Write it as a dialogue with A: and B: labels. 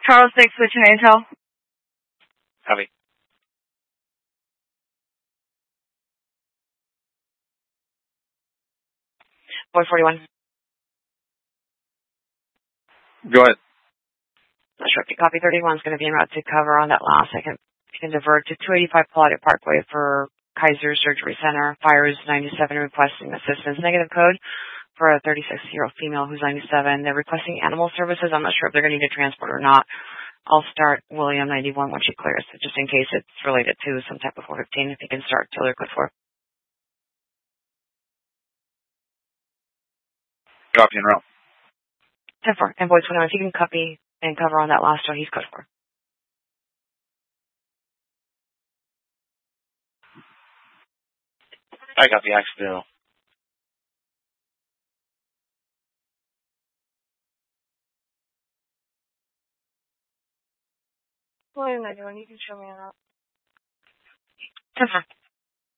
A: Charles 6, switching Intel.
B: Copy.
A: Boy 41.
B: Go ahead.
A: Not sure if you copy 31 is going to be en route to cover on that last second. You can divert to 285 Palladium Parkway for Kaiser Surgery Center. Fires 97 requesting assistance. Negative code for a 36-year-old female who's 97. They're requesting animal services. I'm not sure if they're going to need a transport or not. I'll start William 91 when she clears, just in case it's related to some type of 415. If you can start till they're code 4.
B: Copy and route.
A: 10-4. And boy 21, if you can copy and cover on that last one, he's code 4.
B: I copy accidental.
A: William 91, you can show me on that. 10-4.